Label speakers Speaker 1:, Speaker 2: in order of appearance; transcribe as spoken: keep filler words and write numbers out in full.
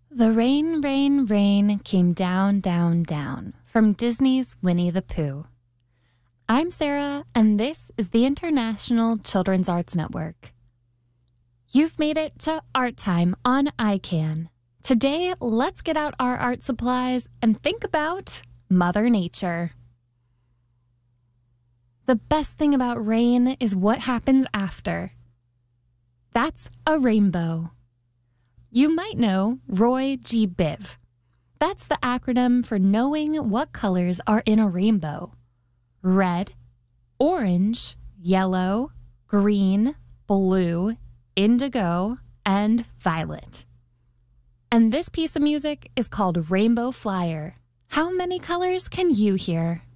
Speaker 1: The Rain, Rain, Rain came down, down, down from Disney's Winnie the Pooh. I'm Sarah, and this is the International Children's Arts Network. You've made it to Art Time on I CAN. Today, let's get out our art supplies and think about Mother Nature. The best thing about rain is what happens after. That's a rainbow. You might know Roy G. Biv. That's the acronym for knowing what colors are in a rainbow. Red, orange, yellow, green, blue, indigo, and violet. And this piece of music is called Rainbow Flyer. How many colors can you hear?